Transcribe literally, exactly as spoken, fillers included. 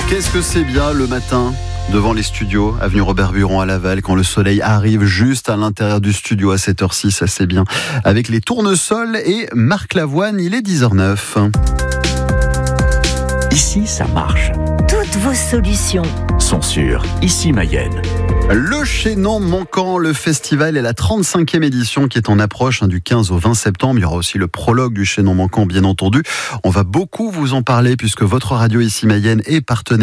Qu'est-ce que c'est bien le matin devant les studios, avenue Robert Buron à Laval, quand le soleil arrive juste à l'intérieur du studio à cette heure-ci, ça c'est bien. Avec les tournesols et Marc Lavoine, il est dix heures neuf. Ici, ça marche. Toutes vos solutions sont sur Ici Mayenne. Le Chaînon Manquant, le festival est la trente-cinquième édition qui est en approche hein, du quinze au vingt septembre. Il y aura aussi le prologue du Chaînon Manquant, bien entendu. On va beaucoup vous en parler puisque votre radio Ici Mayenne est partenaire